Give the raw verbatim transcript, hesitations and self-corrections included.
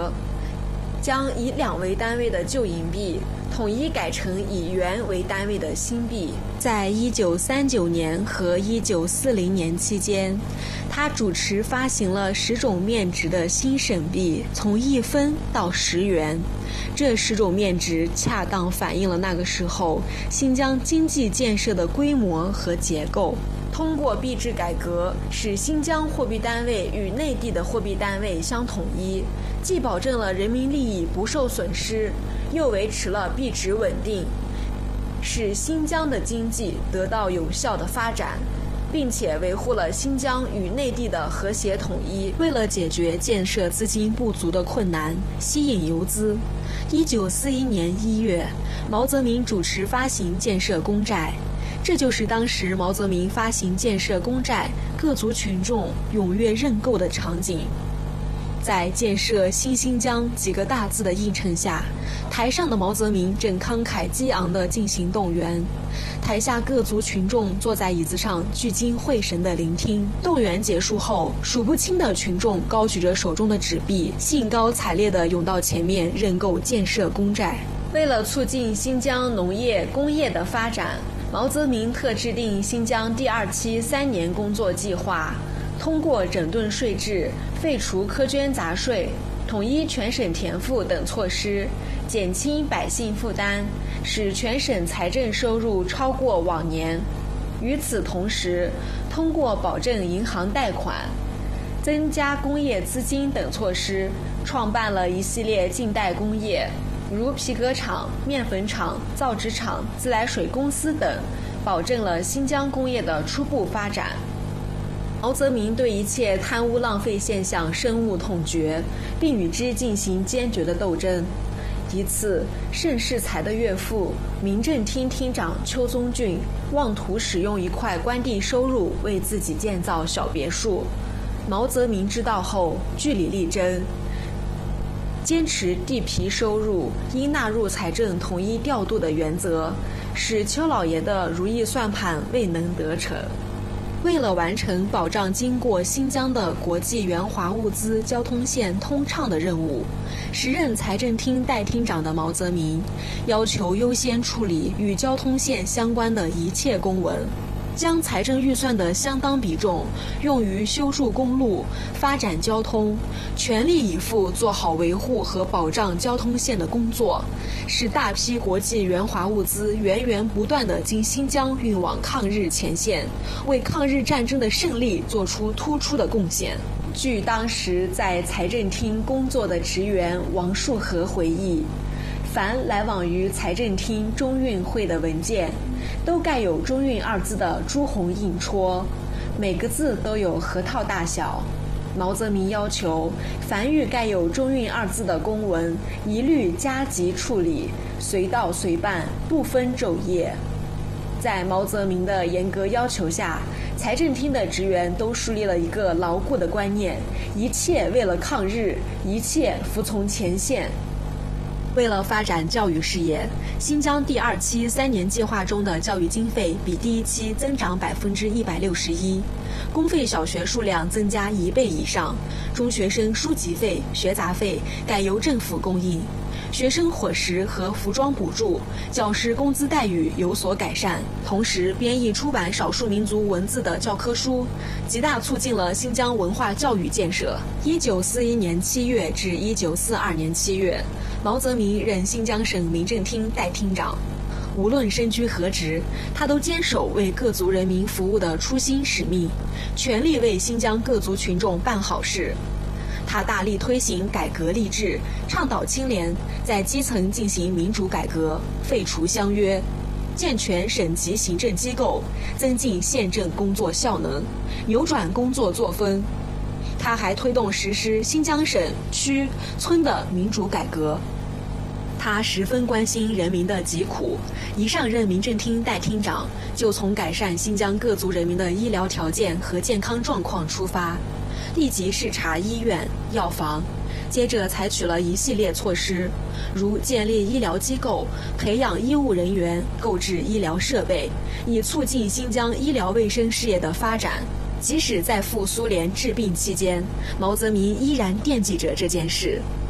革，将以两为单位的旧银币统一改成以元为单位的新币。在一九三九年和一九四零年期间，他主持发行了十种面值的新省币，从一分到十元。这十种面值恰当反映了那个时候新疆经济建设的规模和结构。通过币制改革，使新疆货币单位与内地的货币单位相统一，既保证了人民利益不受损失，又维持了币值稳定，使新疆的经济得到有效的发展，并且维护了新疆与内地的和谐统一。为了解决建设资金不足的困难，吸引游资，一九四一年一月，毛泽民主持发行建设公债。这就是当时毛泽民发行建设公债，各族群众踊跃认购的场景。在建设新新疆几个大字的映衬下，台上的毛泽民正慷慨激昂地进行动员，台下各族群众坐在椅子上聚精会神地聆听。动员结束后，数不清的群众高举着手中的纸币，兴高采烈地涌到前面认购建设公债。为了促进新疆农业工业的发展，毛泽民特制定新疆第二期三年工作计划，通过整顿税制、废除苛捐杂税、统一全省田赋等措施，减轻百姓负担，使全省财政收入超过往年。与此同时，通过保证银行贷款、增加工业资金等措施，创办了一系列近代工业，如皮革厂、面粉厂、造纸厂、自来水公司等，保证了新疆工业的初步发展。毛泽民对一切贪污浪费现象深恶痛绝，并与之进行坚决的斗争。一次，盛世才的岳父、民政厅厅长邱宗俊妄图使用一块官地收入为自己建造小别墅，毛泽民知道后据理力争，坚持地皮收入应纳入财政统一调度的原则，使邱老爷的如意算盘未能得逞。为了完成保障经过新疆的国际援华物资交通线通畅的任务，时任财政厅代厅长的毛泽民要求优先处理与交通线相关的一切公文，将财政预算的相当比重用于修筑公路、发展交通，全力以赴做好维护和保障交通线的工作，使大批国际援华物资源源不断地经新疆运往抗日前线，为抗日战争的胜利做出突出的贡献。据当时在财政厅工作的职员王树和回忆，凡来往于财政厅中运会的文件，都盖有中运二字的朱红印戳，每个字都有核桃大小。毛泽民要求，凡遇盖有中运二字的公文，一律加急处理，随到随办，不分昼夜。在毛泽民的严格要求下，财政厅的职员都树立了一个牢固的观念：一切为了抗日，一切服从前线。为了发展教育事业，新疆第二期三年计划中的教育经费比第一期增长百分之一百六十一，公费小学数量增加一倍以上，中学生书籍费、学杂费改由政府供应，学生伙食和服装补助，教师工资待遇有所改善，同时编译出版少数民族文字的教科书，极大促进了新疆文化教育建设。一九四一年七月至一九四二年七月，毛泽民任新疆省民政厅代厅长。无论身居何职，他都坚守为各族人民服务的初心使命，全力为新疆各族群众办好事。他大力推行改革励志，倡导清廉，在基层进行民主改革，废除乡约，健全省级行政机构，增进县政工作效能，扭转工作作风。他还推动实施新疆省、区、村的民主改革。他十分关心人民的疾苦，一上任民政厅代厅长，就从改善新疆各族人民的医疗条件和健康状况出发，立即视察医院、药房，接着采取了一系列措施，如建立医疗机构、培养医务人员、购置医疗设备，以促进新疆医疗卫生事业的发展。即使在赴苏联治病期间，毛泽民依然惦记着这件事。